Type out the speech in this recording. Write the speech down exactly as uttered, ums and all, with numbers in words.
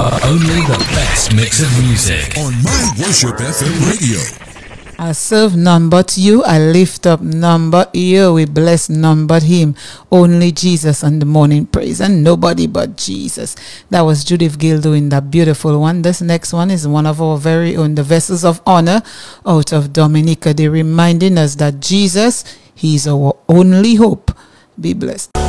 Only the best mix of music on My Worship F M Radio. I serve none but you. I lift up none but you. We bless none but him. Only Jesus on the morning praise and nobody but Jesus. That was Judith Gill doing that beautiful one. This next one is one of our very own, the Vessels of Honor out of Dominica. They're reminding us that Jesus, he's our only hope. Be blessed.